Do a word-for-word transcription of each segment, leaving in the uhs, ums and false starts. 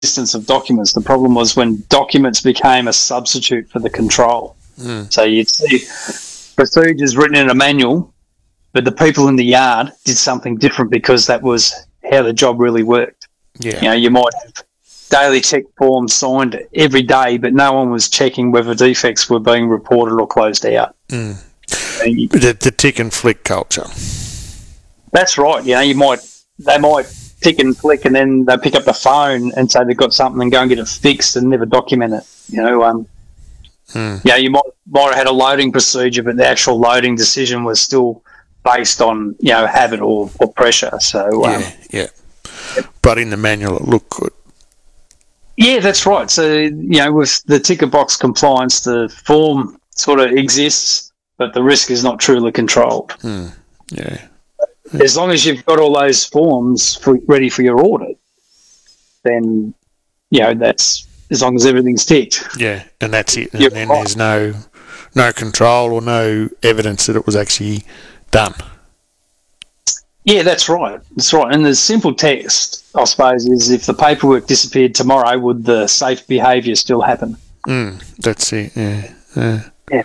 existence of documents. The problem was when documents became a substitute for the control. Mm. So you'd see procedures written in a manual, but the people in the yard did something different because that was how the job really worked. Yeah. You know, you might have daily check forms signed every day, but no one was checking whether defects were being reported or closed out. Mm. The, the tick and flick culture. That's right. You know, you might they might tick and flick, and then they pick up the phone and say they've got something and go and get it fixed and never document it. You know, um, mm. yeah, you might might have had a loading procedure, but the actual loading decision was still based on, you know, habit or, or pressure. So um, yeah, yeah. But in the manual, it looked good. Yeah, that's right. So, you know, with the ticker box compliance, the form sort of exists, but the risk is not truly controlled. Mm. Yeah. As long as you've got all those forms for, ready for your audit, then, you know, that's as long as everything's ticked. Yeah, and that's it. And You're then right. there's no no control or no evidence that it was actually done. Yeah, that's right. That's right. And the simple test, I suppose, is if the paperwork disappeared tomorrow, would the safe behaviour still happen? Mm, that's it, yeah. yeah. Yeah.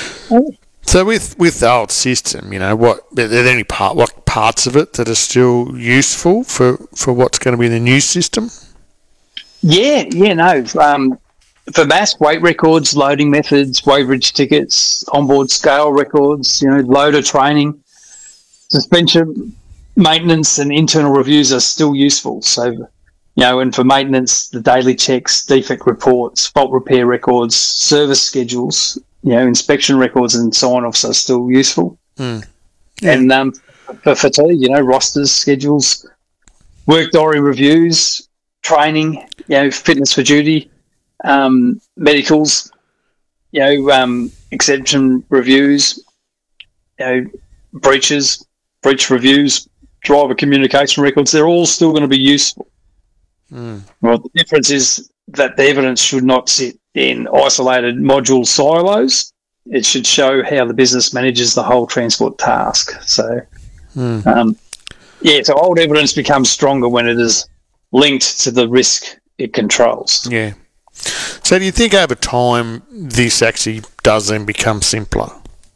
So with, with the old system, you know, what are there any part what parts of it that are still useful for, for what's going to be the new system? Yeah, yeah, no. Um, for mass weight records, loading methods, weighbridge tickets, onboard scale records, you know, loader training, suspension maintenance and internal reviews are still useful. So, you know, and for maintenance, the daily checks, defect reports, fault repair records, service schedules, you know, inspection records and sign-offs are still useful. Mm. And um, for fatigue, you know, rosters, schedules, work diary reviews, training, you know, fitness for duty, um, medicals, you know, um, exception reviews, you know, breaches, breach reviews, driver communication records, they're all still going to be useful. Mm. Well, the difference is that the evidence should not sit in isolated module silos. It should show how the business manages the whole transport task. So, mm. um, yeah, so old evidence becomes stronger when it is linked to the risk it controls. Yeah. So do you think over time this actually does then become simpler?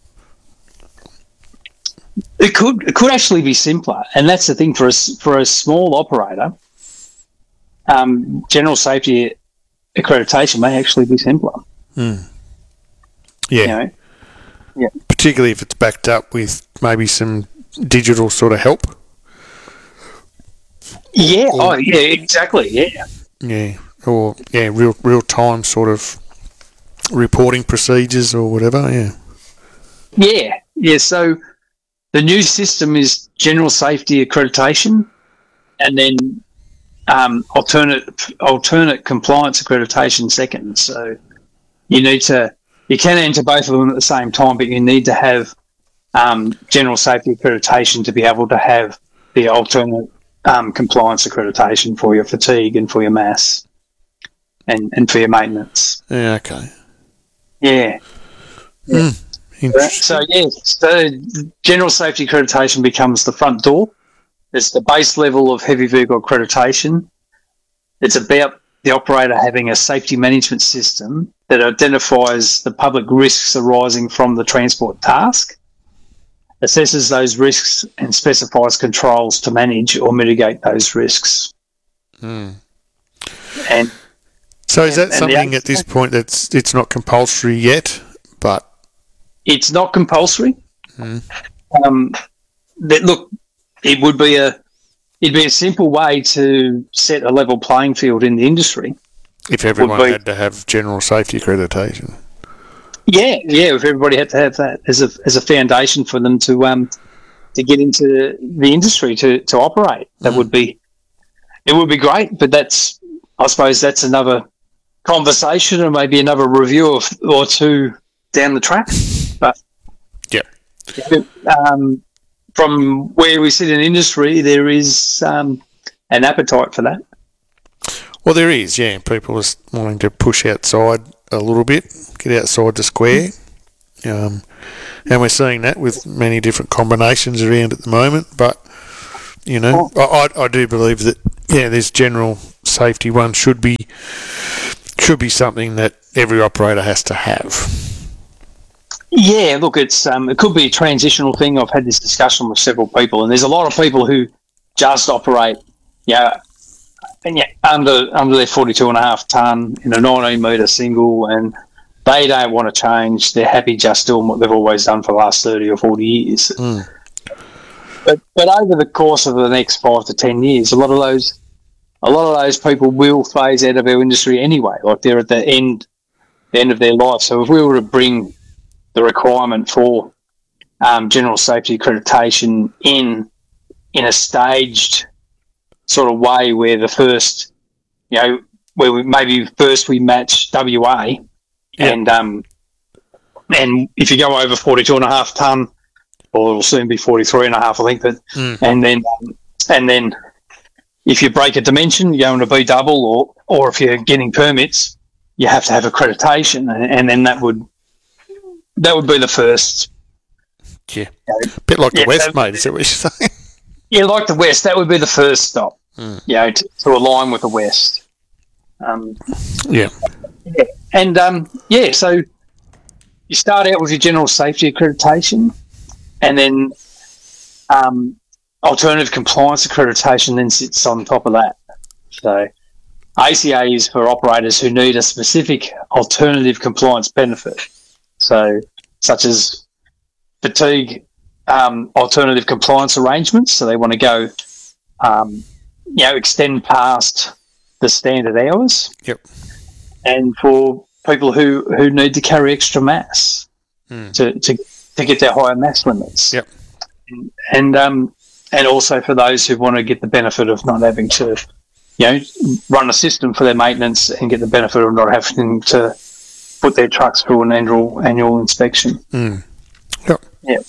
It could it could actually be simpler, and that's the thing for a, for a small operator. Um, general safety accreditation may actually be simpler. Mm. Yeah. You know? Yeah. Particularly if it's backed up with maybe some digital sort of help. Yeah. Oh, yeah. Exactly. Yeah. Yeah. Or yeah, real real time sort of reporting procedures or whatever. Yeah. Yeah. Yeah. So the new system is general safety accreditation, and then um, alternate alternate compliance accreditation second. So you need to you can enter both of them at the same time, but you need to have um, general safety accreditation to be able to have the alternate um, compliance accreditation for your fatigue and for your mass and, and for your maintenance. Yeah. Okay. Yeah. yeah. Mm. So, yeah, so general safety accreditation becomes the front door. It's the base level of heavy vehicle accreditation. It's about the operator having a safety management system that identifies the public risks arising from the transport task, assesses those risks and specifies controls to manage or mitigate those risks. Mm. And so is that and something the, at this point that's it's not compulsory yet, but it's not compulsory. Mm. Um, that look, it would be a it'd be a simple way to set a level playing field in the industry. If everyone be, had to have general safety accreditation. Yeah, yeah. If everybody had to have that as a as a foundation for them to um to get into the industry to, to operate, that mm. would be it would be great. But that's I suppose that's another conversation or maybe another review of, or two down the track. But yeah, um, from where we sit in industry, there is um, an appetite for that. Well, there is, yeah. People are wanting to push outside a little bit, get outside the square. Um, and we're seeing that with many different combinations around at the moment. But, you know, I, I, I do believe that, yeah, there's general safety one should be should be something that every operator has to have. Yeah, look, it's um, it could be a transitional thing. I've had this discussion with several people, and there's a lot of people who just operate, yeah, and yeah, under under their forty-two and a half ton in a nineteen metre single, and they don't want to change. They're happy just doing what they've always done for the last thirty or forty years. Mm. But but over the course of the next five to ten years, a lot of those a lot of those people will phase out of our industry anyway. Like they're at the end the end of their life. So if we were to bring the requirement for um, general safety accreditation in in a staged sort of way, where the first, you know, where we maybe first we match W A, yeah. and um, and if you go over forty-two and a half ton, or it'll soon be forty-three and a half, I think, but mm. and then and then if you break a dimension, you go into B double, or or if you're getting permits, you have to have accreditation, and, and then that would that would be the first. Yeah, a bit like yeah, the West, that, mate. Is that what you're saying? Yeah, like the West, that would be the first stop. Mm. You know, to, to align with the West. Um, yeah. yeah, and um, yeah, so you start out with your general safety accreditation, and then um, alternative compliance accreditation then sits on top of that. So A C A is for operators who need a specific alternative compliance benefit. So, such as fatigue um, alternative compliance arrangements. So they want to go, um, you know, extend past the standard hours. Yep. And for people who, who need to carry extra mass mm. to, to to get their higher mass limits. Yep. And and, um, and also for those who want to get the benefit of not having to, you know, run a system for their maintenance and get the benefit of not having to put their trucks through an annual annual inspection. Mm. Yep. Yeah.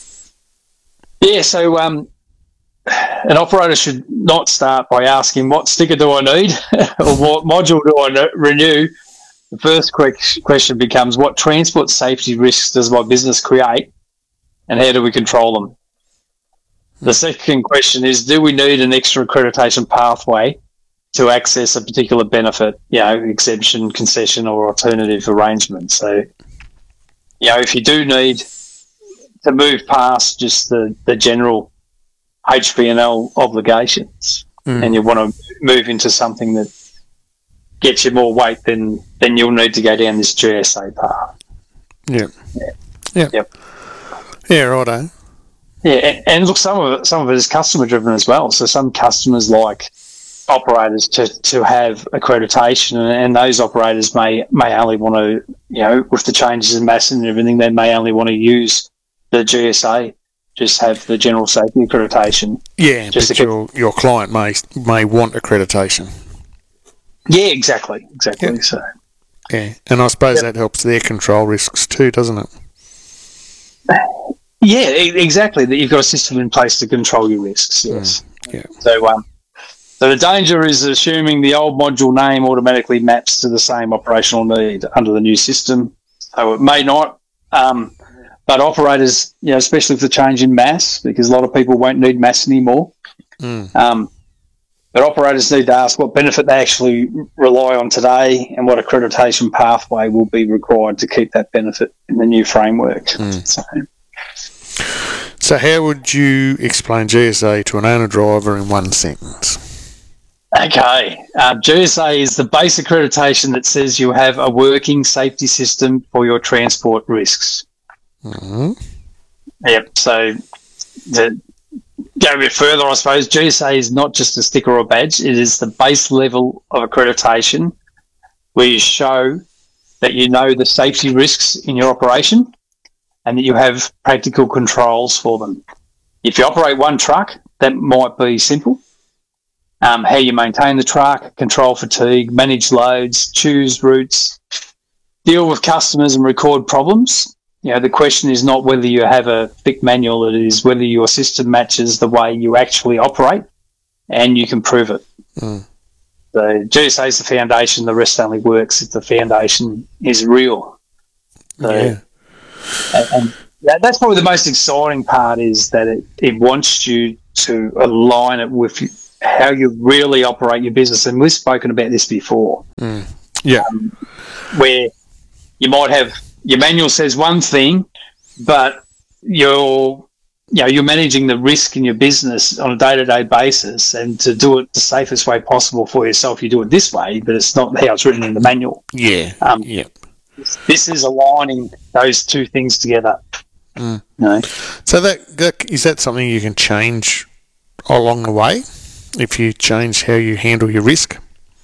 Yeah, so um, an operator should not start by asking, what sticker do I need or what module do I no- renew? The first que- question becomes, what transport safety risks does my business create, and how do we control them? The second question is, do we need an extra accreditation pathway to access a particular benefit, you know, exemption, concession, or alternative arrangement? So, you know, if you do need to move past just the, the general H P and L obligations, mm. and you want to move into something that gets you more weight, then then you'll need to go down this G S A path. Yeah. Yeah. Yeah. Yep. Yeah, righto. Yeah, and, and look, some of it, some of it is customer driven as well. So some customers like operators to, to have accreditation, and, and those operators may may only want to, you know, with the changes in mass and everything, they may only want to use the G S A, just have the general safety accreditation. Yeah, just but your your client may may want accreditation. Yeah, exactly, exactly. Yep. So. Yeah, and I suppose Yep. that helps their control risks too, doesn't it? Yeah, e- exactly. That you've got a system in place to control your risks. Yes. Mm, yeah. So, um, so the danger is assuming the old module name automatically maps to the same operational need under the new system. So it may not, um, but operators, you know, especially with the change in mass, because a lot of people won't need mass anymore. Mm. Um, but operators need to ask what benefit they actually rely on today, and what accreditation pathway will be required to keep that benefit in the new framework. Mm. So, So how would you explain G S A to an owner-driver in one sentence? Okay. Uh, G S A is the base accreditation that says you have a working safety system for your transport risks. Mm-hmm. Yep. So to go a bit further, I suppose, G S A is not just a sticker or badge. It is the base level of accreditation where you show that you know the safety risks in your operation, and that you have practical controls for them. If you operate one truck, that might be simple. Um, how you maintain the truck, control fatigue, manage loads, choose routes, deal with customers and record problems. You know, the question is not whether you have a thick manual, it is whether your system matches the way you actually operate, and you can prove it. Mm. So G S A is the foundation, the rest only works if the foundation is real. So, Yeah. And, and that, that's probably the most exciting part, is that it, it wants you to align it with how you really operate your business. And we've spoken about this before. Mm. Yeah. Um, where you might have your manual says one thing, but you're you know you're managing the risk in your business on a day-to-day basis, and to do it the safest way possible for yourself, you do it this way, but it's not how it's written in the manual. Yeah. Um, yeah. This is aligning those two things together. Mm. You know? So that, that is that something you can change along the way if you change how you handle your risk?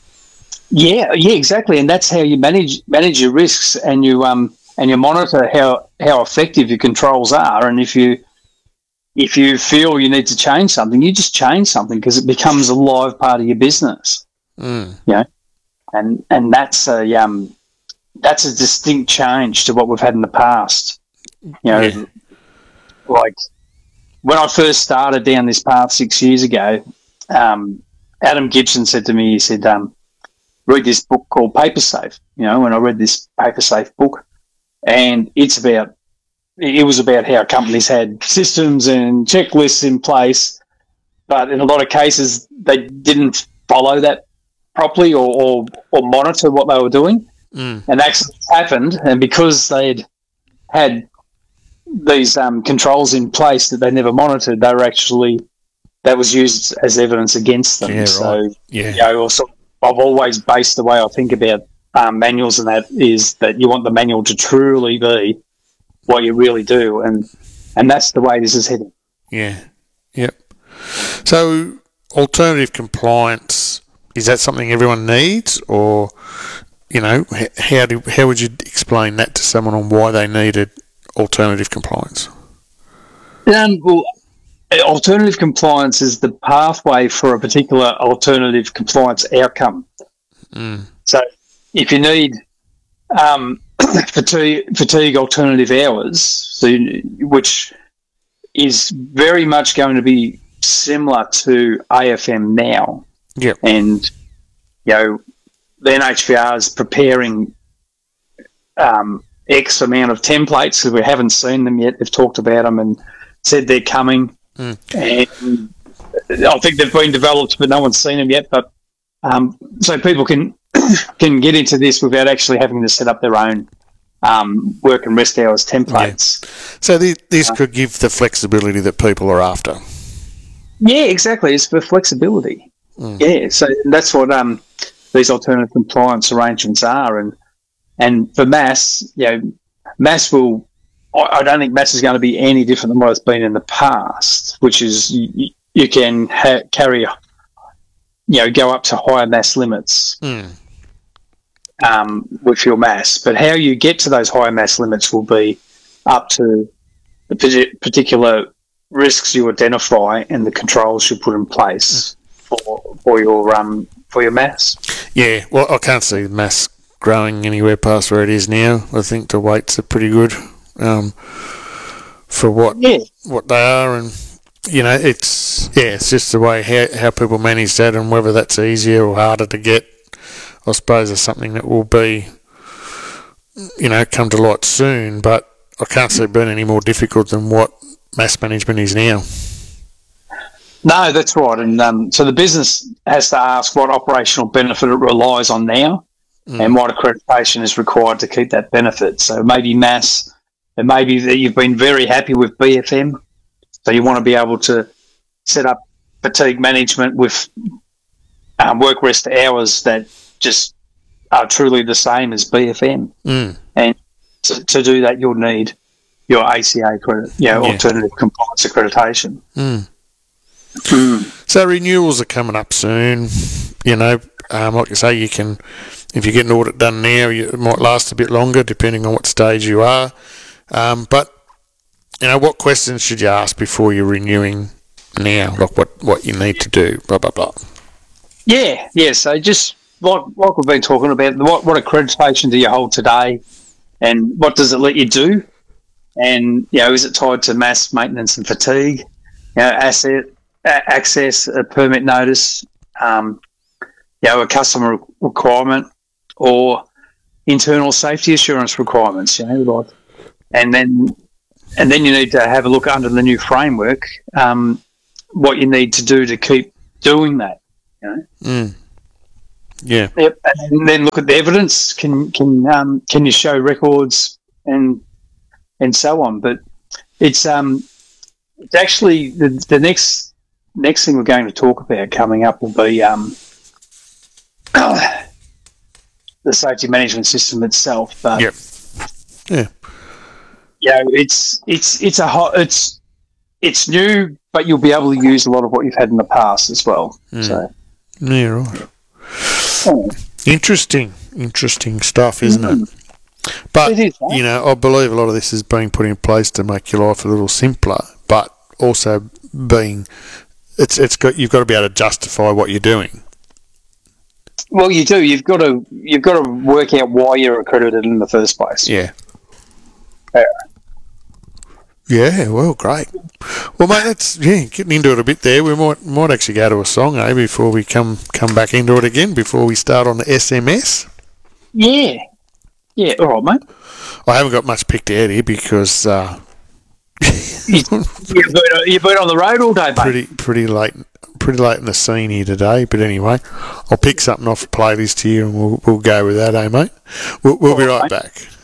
Yeah, yeah, exactly, and that's how you manage manage your risks, and you um and you monitor how, how effective your controls are. And if you if you feel you need to change something, you just change something, because it becomes a live part of your business. Mm. You know, and and that's a um that's a distinct change to what we've had in the past. You know, Yeah. like when I first started down this path six years ago, um, Adam Gibson said to me, he said, um, read this book called Paper Safe. You know, and I read this Paper Safe book, and it's about, it was about how companies had systems and checklists in place, but in a lot of cases they didn't follow that properly, or, or, or monitor what they were doing. Mm. And accidents happened, and because they'd had these um, controls in place that they never monitored, they were actually, that was used as evidence against them. Yeah, so, right. Yeah. you know, also, I've always based the way I think about um, manuals and that is that you want the manual to truly be what you really do, and and that's the way this is heading. Yeah. Yep. So, alternative compliance, is that something everyone needs, or, you know, h- how do how would you explain that to someone on why they needed alternative compliance? Um, well, alternative compliance is the pathway for a particular alternative compliance outcome. Mm. So if you need um, fatigue, fatigue alternative hours, so you, which is very much going to be similar to A F M now. Yep. And, you know, the N H V R is preparing um, X amount of templates, because we haven't seen them yet. They've talked about them and said they're coming. Mm. And I think they've been developed, but no one's seen them yet. But um, so people can can get into this without actually having to set up their own um, work and rest hours templates. Yeah. So this, this uh, could give the flexibility that people are after. Yeah, exactly. It's for flexibility. Mm. Yeah, so that's what um, these alternative compliance arrangements are. And and for MAS, you know, MAS will. I don't think MAS is going to be any different than what it's been in the past, which is you, you can ha- carry, you know, go up to higher MAS limits mm. um, with your MAS. But how you get to those higher MAS limits will be up to the particular risks you identify and the controls you put in place for for your um for your MAS. Yeah, well, I can't see MAS growing anywhere past where it is now. I think the weights are pretty good. Um, for what yeah. what they are, and you know, it's yeah, it's just the way how, how people manage that, and whether that's easier or harder to get, I suppose, is something that will be, you know, come to light soon. But I can't see it being any more difficult than what MAS management is now. No, that's right, and um, so the business has to ask what operational benefit it relies on now, mm. and what accreditation is required to keep that benefit. So maybe MAS. It may be that you've been very happy with B F M, so you want to be able to set up fatigue management with um, work rest hours that just are truly the same as B F M. Mm. And to, to do that, you'll need your A C A credit, you know, yeah. alternative compliance accreditation. Mm. Mm. So renewals are coming up soon. You know, um, like I say, you can, if you get an audit done now, you, it might last a bit longer depending on what stage you are. Um, but, you know, what questions should you ask before you're renewing now? Like what, what you need to do, blah, blah, blah. Yeah, yeah. So just like, like we've been talking about, what, what accreditation do you hold today, and what does it let you do? And, you know, is it tied to MAS maintenance and fatigue? You know, asset, a- access, a permit notice, um, you know, a customer requirement, or internal safety assurance requirements, you know, like. And then, and then you need to have a look under the new framework, um, what you need to do to keep doing that. You know? Mm. Yeah. Yep. And then look at the evidence. Can can um, can you show records and and so on? But it's um it's actually the the next next thing we're going to talk about coming up will be um the safety management system itself. But yep. Yeah. Yeah, it's it's it's a hot it's it's new, but you'll be able to use a lot of what you've had in the past as well. Mm. So yeah, right. Oh. Interesting, interesting stuff, isn't mm. it? But, it is, right? you know, I believe a lot of this is being put in place to make your life a little simpler, but also being, it's it's got you've got to be able to justify what you're doing. Well, you do. You've got to you've got to work out why you're accredited in the first place. Yeah. Yeah. Yeah, well, great. Well, mate, that's yeah, getting into it a bit there. We might might actually go to a song, eh, before we come come back into it again, before we start on the S M S. Yeah. Yeah, all right, mate. I haven't got much picked out here because uh, you, you've, been, you've been on the road all day, mate. Pretty, pretty late, pretty late in the scene here today. But anyway, I'll pick something off the playlist here and we'll we'll go with that, eh, mate? We'll, we'll be right, right back.